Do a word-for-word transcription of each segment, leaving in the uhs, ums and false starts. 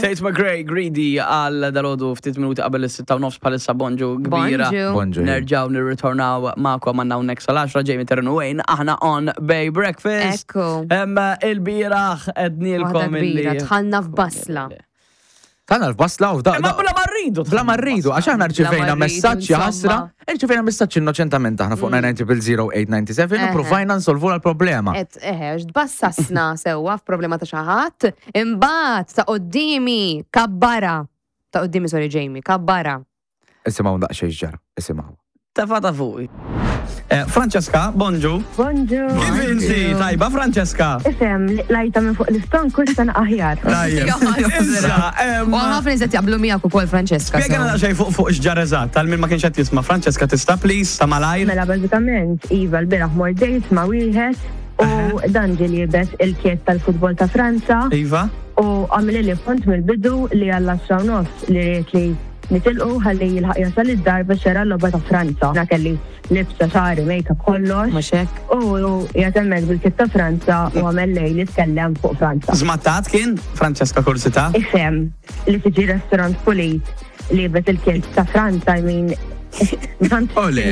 Tate McRae, Greedy, għal dal-ħodu ftit minuti qabel is-sitta u nofs bħalissa bonġu kbira. Bonġu. Nerġaw nirritornaw ma'kom għanna unnek sal-għaxra Jamie Taryn u Wayne, aħna on Bay Breakfast. Ekku. Il-biraħ ednilkom il-li. Tħanna f'basla. Tħanna f'basla u f'da. Ma bla marridu. Bla marridu, għax aħna rċivejna messaċ ħasra, rċivejna messaċ innoċentament aħna fuq nine nine zero zero eight nine seven u provajna nsolvu l-problema. Et eħeġ, bassasna sewa f'problema ta' xaħat, imbat ta' qoddimi, kabbara. Ta' qoddimi, sorry Jamie, kabbara. Isimaw daqxej ġar, isimaw. Tafata fuq. Francesca, bonġu. Bonġu. Kif inti? Tajba, Francesca. Isem, lajta minn fuq l-iston kustan aħjar. U għafni zet jablu miegħek ukoll Francesca. Spiegħana da xej fuq fuq xġarezat, tal-min ma kienx qed jisma' Francesca tista' please ta' malajr. Mela bażikament, Iva l-biraħ mordejt ma' wieħed u dan ġieli jibes il-kiet tal-futbol ta' Franza. Iva. U għamil li punt mill-bidu li għall-għaxra nofs li rrit li nitilqu ħalli jilħaq jasal id-dar biex jara l-logħba ta' Franza. Na kelli libsa xari, make-up kollox. Maċek. U jatemmek bil-kit ta' Franza u għamel lej li tkellem fuq Franza. Zmattat kien Francesca Kursita? Ifhem li tiġi restaurant pulit li bet il-kit ta' Franza, I mean, Ole.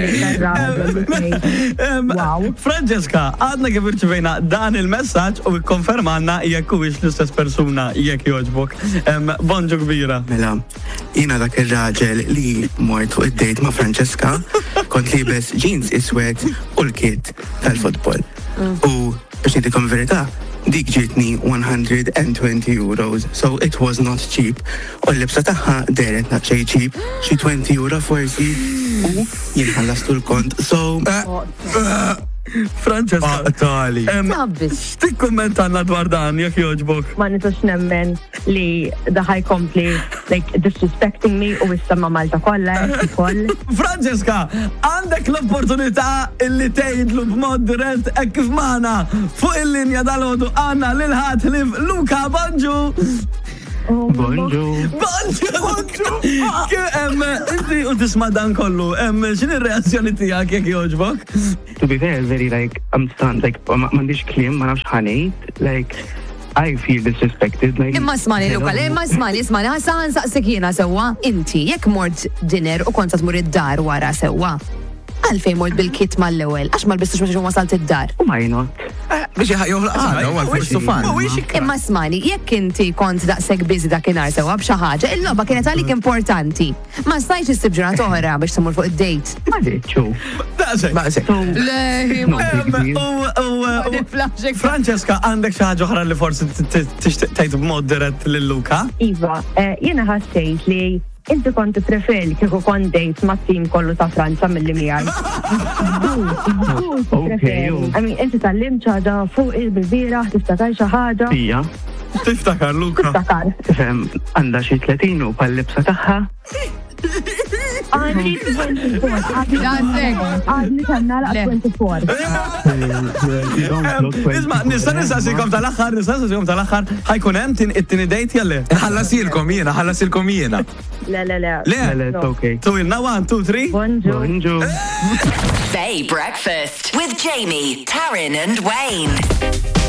Wow. Francesca, għadna kif irċivejna dan il-messaġġ u ikkonfermanna jekk huwiex l-istess persuna jekk jogħġbok. Bonġu kbira. Mela, jiena dak ir-raġel li mort fuq id-dejt ma' Francesca kont libes jeans iswed u l-kit tal-futbol. U biex nitikom verità, dik ġietni one hundred twenty euros, so it was not cheap. U l-libsa taħħa deret naqxej cheap, xi twenty euro forsi, u jien ħallastu l-kont, so... Francesca, tali. Sabbis. Stik kommentanna dwar dan jekk jogħġbok. Ma nitux nemmen li daħaj kompli like disrespecting me u wissamma Malta kollha ukoll. Francesca, għandek l-opportunità illi tgħidlu b'mod dirett hekk kif magħna fuq il-linja dal-għodu għandna lil ħatlif Luka Bonġu. Bonġu. Bonġu! Inti u tisma' dan kollu, x'inhi r-reazzjoni tiegħek jekk jogħġbok? To be fair, very like, I'm stunned, like, m'għandix kliem, ma nafx ħanejt, like, I feel disrespected, like... Imma smani, Luka, imma smani, smani, ħassa ħansaqsik jiena sewa, inti, jekk mort dinner u konta tmur id-dar wara sewa. Għalfej mort bil-kit mal-ewel, għax mal-bistux maċu wasalt id-dar. U why not? Biex jħajjuħ l-għana, u għal-forsu fan. Imma smani, jekk inti kont daqseg bizi dakinhar sewa b'xaħġa, il-logħba kienet għalik importanti. Ma stajx issib ġurnat oħra biex tmur fuq id-dejt. Ma ditxu. Daqseg. Baqseg. Francesca, għandek xi ħaġa oħra li forsi tixtieq tgħid b'mod dirett lil Luka? Iva, jiena ħassejt li inti konti preferi kieku kont dejt ma' tim kollu ta' Franza mill-li miegħi. I mean, inti tal-lim ċaġa fuq il-birbira, tiftakar xi ħaġa. Ija. Tiftakar, Luka. Tiftakar. Fem, għandha xi tletin u pal-libsa tagħha. Għadni twenty-four. Għadni kanna la twenty-four. Isma, nista' nistaqsikom tal-aħħar, nista' nistaqsikom tal-aħħar, ħajkun hemm it-tieni dejt jalle. Ħallasilkom jiena, ħallasilkom jiena. Le, le, le. Le, Le, it's okay. so inna one, two, three. Bonġu. Bonġu. Bay Breakfast with Jamie, Taryn and Wayne.